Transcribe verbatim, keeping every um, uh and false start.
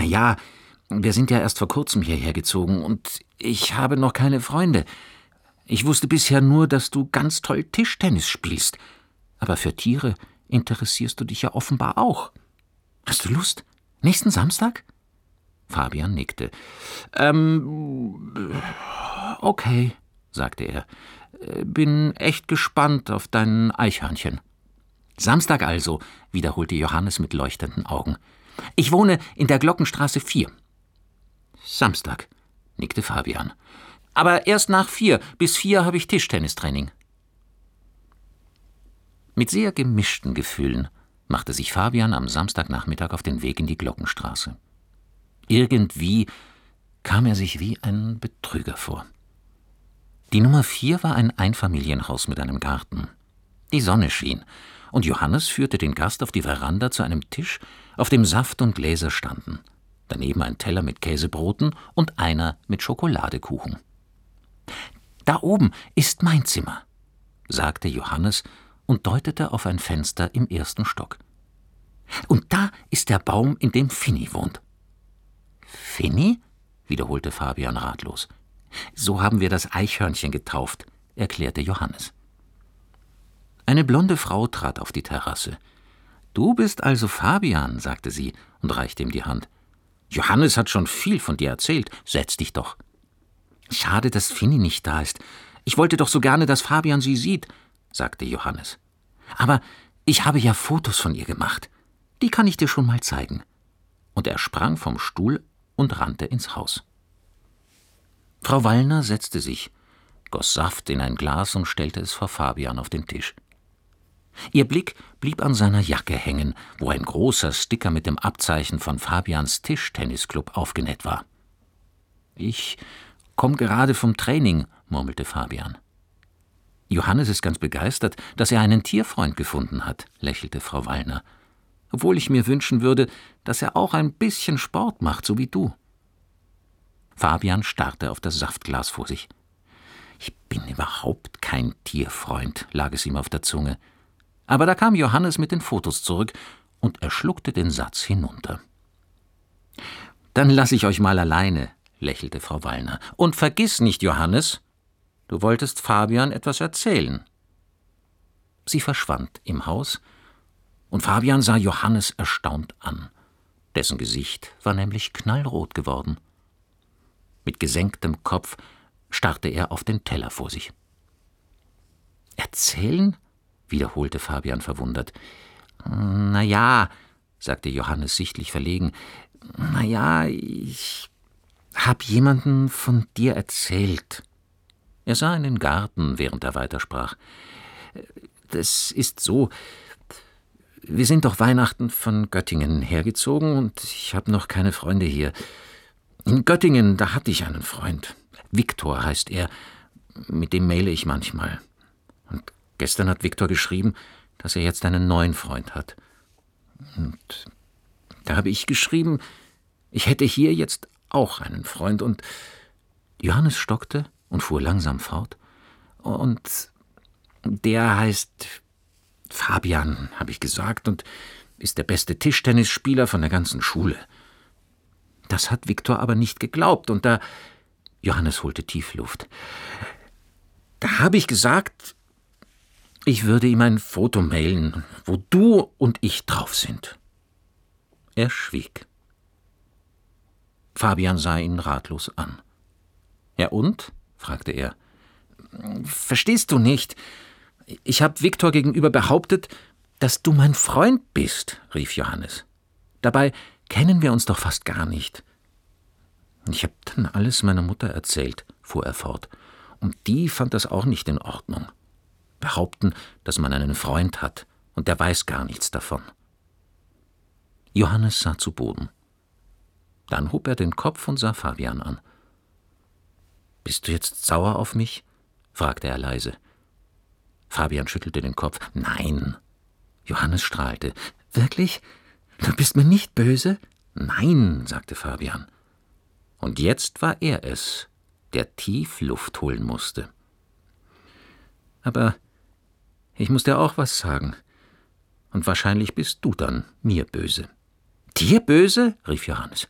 ja, wir sind ja erst vor kurzem hierher gezogen und ich habe noch keine Freunde. Ich wusste bisher nur, dass du ganz toll Tischtennis spielst. Aber für Tiere interessierst du dich ja offenbar auch. Hast du Lust? Nächsten Samstag?« Fabian nickte. Ähm, okay, sagte er. Bin echt gespannt auf dein Eichhörnchen. Samstag also, wiederholte Johannes mit leuchtenden Augen. Ich wohne in der Glockenstraße vier. Samstag, nickte Fabian. Aber erst nach vier. Bis vier habe ich Tischtennistraining. Mit sehr gemischten Gefühlen machte sich Fabian am Samstagnachmittag auf den Weg in die Glockenstraße. Irgendwie kam er sich wie ein Betrüger vor. Die Nummer vier war ein Einfamilienhaus mit einem Garten. Die Sonne schien, und Johannes führte den Gast auf die Veranda zu einem Tisch, auf dem Saft und Gläser standen. Daneben ein Teller mit Käsebroten und einer mit Schokoladekuchen. »Da oben ist mein Zimmer«, sagte Johannes und deutete auf ein Fenster im ersten Stock. »Und da ist der Baum, in dem Finny wohnt.« »Finny?«, wiederholte Fabian ratlos. »So haben wir das Eichhörnchen getauft«, erklärte Johannes. Eine blonde Frau trat auf die Terrasse. »Du bist also Fabian«, sagte sie und reichte ihm die Hand. »Johannes hat schon viel von dir erzählt. Setz dich doch.« »Schade, dass Finny nicht da ist. Ich wollte doch so gerne, dass Fabian sie sieht«, sagte Johannes. »Aber ich habe ja Fotos von ihr gemacht. Die kann ich dir schon mal zeigen.« Und er sprang vom Stuhl und rannte ins Haus. Frau Wallner setzte sich, goss Saft in ein Glas und stellte es vor Fabian auf den Tisch. Ihr Blick blieb an seiner Jacke hängen, wo ein großer Sticker mit dem Abzeichen von Fabians Tischtennisclub aufgenäht war. »Ich komm gerade vom Training«, murmelte Fabian. »Johannes ist ganz begeistert, dass er einen Tierfreund gefunden hat«, lächelte Frau Wallner. »Obwohl ich mir wünschen würde, dass er auch ein bisschen Sport macht, so wie du.« Fabian starrte auf das Saftglas vor sich. »Ich bin überhaupt kein Tierfreund«, lag es ihm auf der Zunge. Aber da kam Johannes mit den Fotos zurück und er schluckte den Satz hinunter. »Dann lass ich euch mal alleine«, lächelte Frau Wallner. »Und vergiss nicht, Johannes, du wolltest Fabian etwas erzählen.« Sie verschwand im Haus, und Fabian sah Johannes erstaunt an. Dessen Gesicht war nämlich knallrot geworden. Mit gesenktem Kopf starrte er auf den Teller vor sich. »Erzählen?«, wiederholte Fabian verwundert. »Na ja«, sagte Johannes sichtlich verlegen. »Na ja, ich hab jemanden von dir erzählt.« Er sah in den Garten, während er weitersprach. »Das ist so, wir sind doch Weihnachten von Göttingen hergezogen und ich habe noch keine Freunde hier. In Göttingen, da hatte ich einen Freund. Viktor heißt er, mit dem maile ich manchmal. Und gestern hat Viktor geschrieben, dass er jetzt einen neuen Freund hat. Und da habe ich geschrieben, ich hätte hier jetzt auch einen Freund und...« Johannes stockte und fuhr langsam fort. »Und der heißt Fabian, habe ich gesagt, und ist der beste Tischtennisspieler von der ganzen Schule. Das hat Viktor aber nicht geglaubt, und da...« Johannes holte tief Luft. »Da habe ich gesagt, ich würde ihm ein Foto mailen, wo du und ich drauf sind.« Er schwieg. Fabian sah ihn ratlos an. »Ja und?«, fragte er. »Verstehst du nicht? Ich habe Viktor gegenüber behauptet, dass du mein Freund bist«, rief Johannes. »Dabei kennen wir uns doch fast gar nicht.« »Ich habe dann alles meiner Mutter erzählt«, fuhr er fort. »Und die fand das auch nicht in Ordnung. Behaupten, dass man einen Freund hat, und der weiß gar nichts davon.« Johannes sah zu Boden. Dann hob er den Kopf und sah Fabian an. »Bist du jetzt sauer auf mich?«, fragte er leise. Fabian schüttelte den Kopf. »Nein.« Johannes strahlte. »Wirklich? Du bist mir nicht böse?« »Nein«, sagte Fabian. Und jetzt war er es, der tief Luft holen musste. »Aber ich muss dir auch was sagen. Und wahrscheinlich bist du dann mir böse.« »Dir böse?«, rief Johannes.